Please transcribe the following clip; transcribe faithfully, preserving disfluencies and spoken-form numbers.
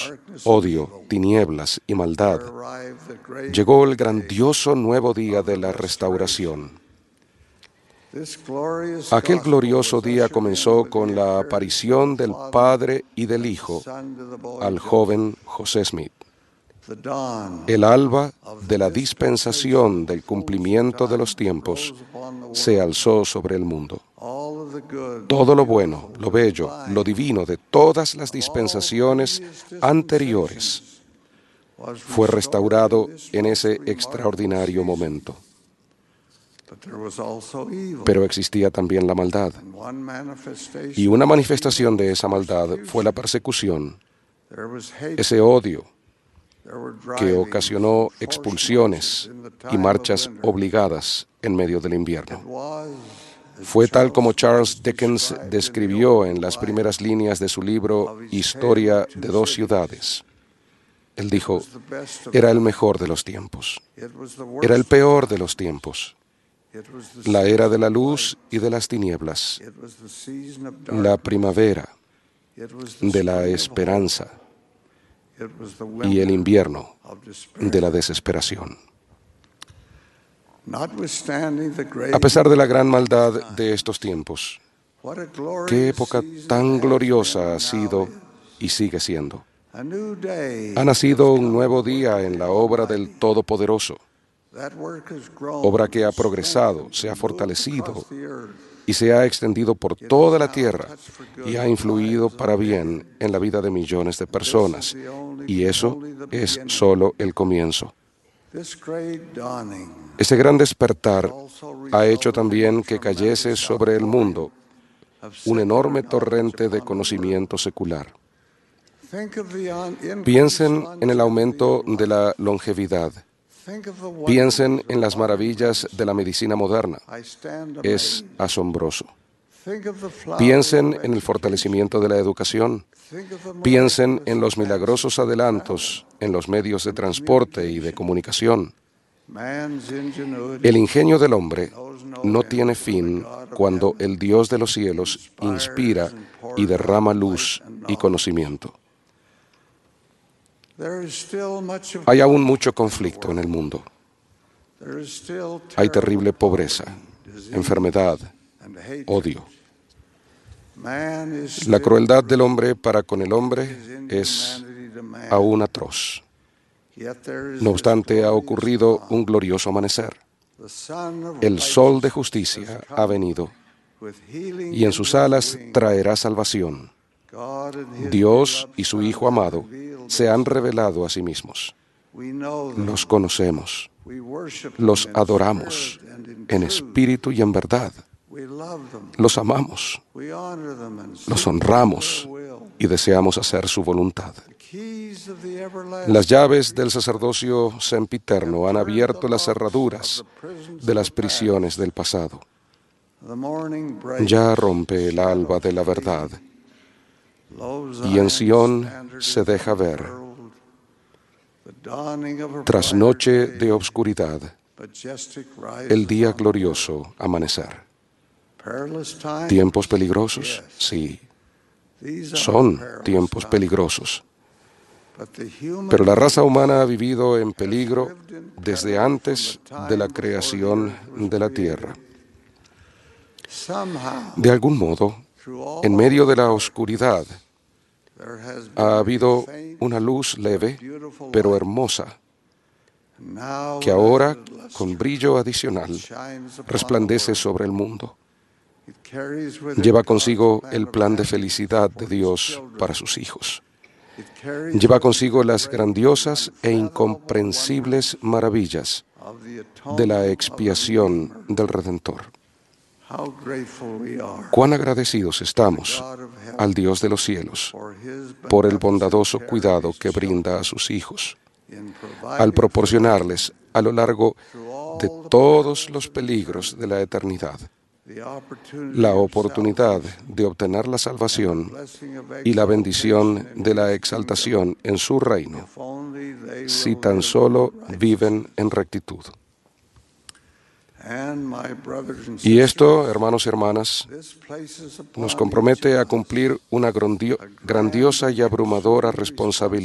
caos, odio, tinieblas y maldad, llegó el grandioso nuevo día de la restauración. Aquel glorioso día comenzó con la aparición del Padre y del Hijo al joven José Smith. El alba de la dispensación del cumplimiento de los tiempos se alzó sobre el mundo. Todo lo bueno, lo bello, lo divino de todas las dispensaciones anteriores fue restaurado en ese extraordinario momento. Pero existía también la maldad. Y una manifestación de esa maldad fue la persecución, ese odio que ocasionó expulsiones y marchas obligadas en medio del invierno. Fue tal como Charles Dickens describió en las primeras líneas de su libro Historia de dos ciudades. Él dijo, era el mejor de los tiempos, era el peor de los tiempos, la era de la luz y de las tinieblas, la primavera de la esperanza y el invierno de la desesperación. A pesar de la gran maldad de estos tiempos, qué época tan gloriosa ha sido y sigue siendo. Ha nacido un nuevo día en la obra del Todopoderoso, obra que ha progresado, se ha fortalecido y se ha extendido por toda la tierra y ha influido para bien en la vida de millones de personas. Y eso es solo el comienzo. Ese gran despertar ha hecho también que cayese sobre el mundo un enorme torrente de conocimiento secular. Piensen en el aumento de la longevidad. Piensen en las maravillas de la medicina moderna. Es asombroso. Piensen en el fortalecimiento de la educación. Piensen en los milagrosos adelantos en los medios de transporte y de comunicación. El ingenio del hombre no tiene fin cuando el Dios de los cielos inspira y derrama luz y conocimiento. Hay aún mucho conflicto en el mundo. Hay terrible pobreza, enfermedad, odio. La crueldad del hombre para con el hombre es aún atroz. No obstante, ha ocurrido un glorioso amanecer. El sol de justicia ha venido y en sus alas traerá salvación. Dios y su Hijo amado se han revelado a sí mismos. Los conocemos, los adoramos en espíritu y en verdad. Los amamos, los honramos y deseamos hacer su voluntad. Las llaves del sacerdocio sempiterno han abierto las cerraduras de las prisiones del pasado. Ya rompe el alba de la verdad y en Sión se deja ver, tras noche de obscuridad, el día glorioso amanecer. ¿Tiempos peligrosos? Sí, son tiempos peligrosos. Pero la raza humana ha vivido en peligro desde antes de la creación de la tierra. De algún modo, en medio de la oscuridad, ha habido una luz leve, pero hermosa, que ahora, con brillo adicional, resplandece sobre el mundo. Lleva consigo el plan de felicidad de Dios para sus hijos. Lleva consigo las grandiosas e incomprensibles maravillas de la expiación del Redentor. Cuán agradecidos estamos al Dios de los cielos por el bondadoso cuidado que brinda a sus hijos, al proporcionarles a lo largo de todos los peligros de la eternidad la oportunidad de obtener la salvación y la bendición de la exaltación en su reino, si tan solo viven en rectitud. Y esto, hermanos y hermanas, nos compromete a cumplir una grandiosa y abrumadora responsabilidad